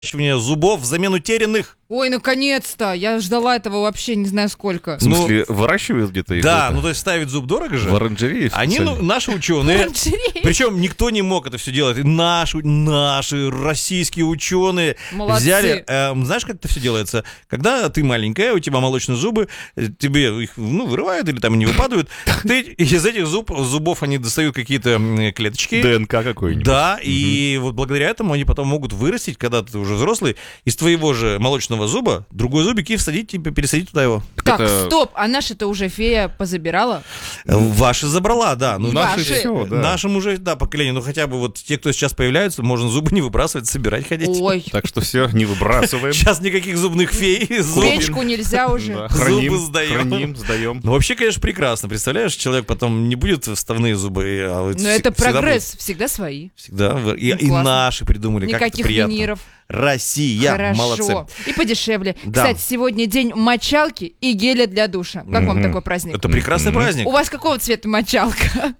зубов взамен утерянных. Ой, наконец-то! Я ждала этого вообще не знаю сколько. В смысле, выращивают где-то их? Да, то есть ставить зуб дорого же. В оранжерее? Они, наши ученые, причем никто не мог это все делать. Наши российские ученые взяли. Знаешь, как это все делается? Когда ты маленькая, у тебя молочные зубы, тебе их вырывают или там они выпадают, из этих зубов они достают какие-то клеточки. ДНК какой-нибудь. Да, и вот благодаря этому они потом могут вырастить, когда ты уже взрослый, из твоего же молочного зуба другой зубик и всадить, пересадить туда его. Так, стоп, а наша-то уже фея позабирала? Ваша забрала, да. Наши все, да. Нашим уже, поколение, хотя бы вот те, кто сейчас появляются, можно зубы не выбрасывать, собирать ходить. Ой. Так что все, не выбрасываем. Сейчас никаких зубных фей. Печку нельзя уже. Храним, сдаем. Вообще, конечно, прекрасно. Представляешь, человек потом не будет вставные зубы. Но это прогресс, всегда свои. Всегда. И наши придумали, как это приятно. Никаких виниров. Россия, хорошо. Молодцы. И подешевле. Да. Кстати, сегодня день мочалки и геля для душа. Как вам такой праздник? Это прекрасный праздник. У вас какого цвета мочалка?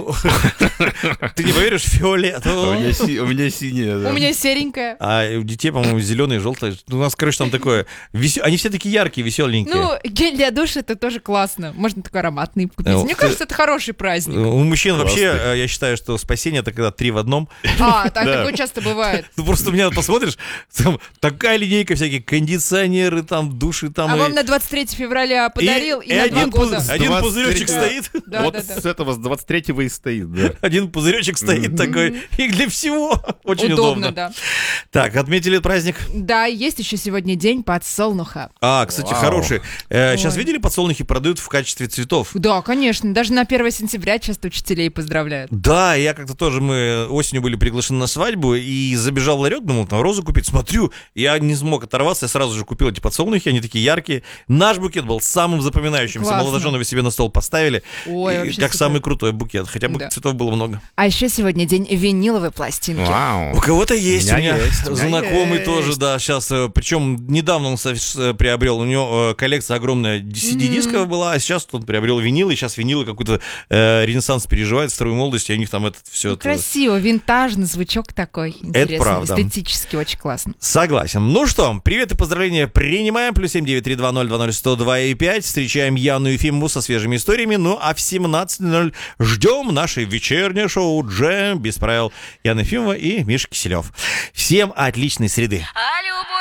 Ты не поверишь, фиолетовый. У меня синяя, да. У меня серенькая. А у детей, по-моему, зеленые, желтые. У нас, короче, там такое. Они все такие яркие, веселенькие. Гель для душа это тоже классно. Можно такой ароматный купить. Мне кажется, это хороший праздник. У мужчин вообще, я считаю, что спасение это когда 3 в одном. Такое часто бывает. Просто у меня посмотришь, там такая линейка, всякие кондиционеры, там, души, там. А вам на 23 февраля подарил и на 2 года. Один пузыречек стоит. Вот с этого, с 23-го и стоит, да. Один пузыречек стоит такой, и для всего. Очень удобно. Да. Так, отметили праздник? Да, есть еще сегодня день подсолнуха. Кстати, хороший. Сейчас видели, подсолнухи продают в качестве цветов? Да, конечно. Даже на 1 сентября часто учителей поздравляют. Да, я как-то тоже, мы осенью были приглашены на свадьбу, и забежал в ларек, думал, там розу купить, смотрю, я не смог оторваться, я сразу же купил эти подсолнухи, они такие яркие. Наш букет был самым запоминающимся. Молодожены себе на стол поставили. Ой, как самый крутой букет, хотя бы цветов было много. А еще сегодня день виниловой пластинки. У кого-то есть, у меня знакомый тоже, да, сейчас, причем недавно он приобрел, у него коллекция огромная CD-дисков была, а сейчас он приобрел винилы, и сейчас винилы какой-то ренессанс переживает, вторую молодость, и у них там это все... Красиво, винтажный звучок такой интересный, это правда. Эстетически очень классно. Согласен. Ну что, привет и поздравления принимаем. +7 932 020 102 и 5. Встречаем Яну Ефимову со свежими историями. Ну а в 17:00 ждем наше вечернее шоу «Джем» без правил. Яна Ефимова и Миша Киселев. Всем отличной среды. А любовь